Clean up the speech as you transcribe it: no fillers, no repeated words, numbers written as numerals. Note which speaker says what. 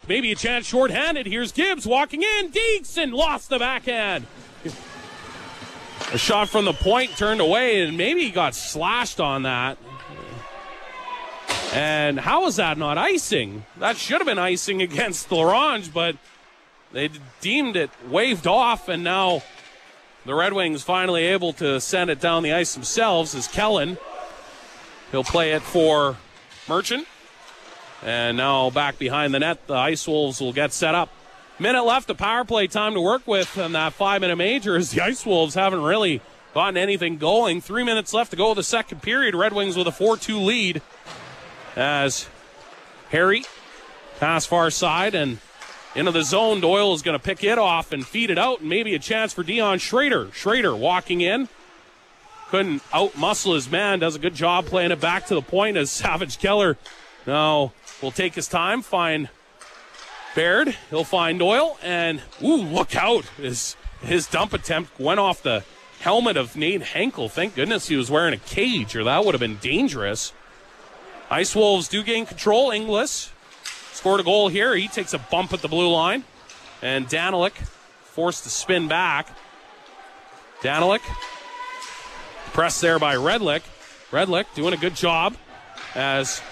Speaker 1: Maybe a chance shorthanded. Here's Gibbs walking in. Deekson lost the backhand. A shot from the point turned away, and maybe he got slashed on that. And how is that not icing? That should have been icing against L'Orange, but they deemed it waved off, and now the Red Wings finally able to send it down the ice themselves as Kellen. He'll play it for Merchant. And now back behind the net, the Ice Wolves will get set up. Minute left, the power play time to work with in that 5-minute major as the Ice Wolves haven't really gotten anything going. 3 minutes left to go in the second period. Red Wings with a 4-2 lead as Harry pass far side and into the zone. Doyle is going to pick it off and feed it out, and maybe a chance for Dion Schrader. Schrader walking in. Couldn't out-muscle his man. Does a good job playing it back to the point as Savage Keller now will take his time, find Baird. He'll find Doyle, and look out. His dump attempt went off the helmet of Nate Henkel. Thank goodness he was wearing a cage, or that would have been dangerous. Ice Wolves do gain control. Inglis scored a goal here. He takes a bump at the blue line, and Danilic forced to spin back. Danilic pressed there by Redlick. Redlick doing a good job as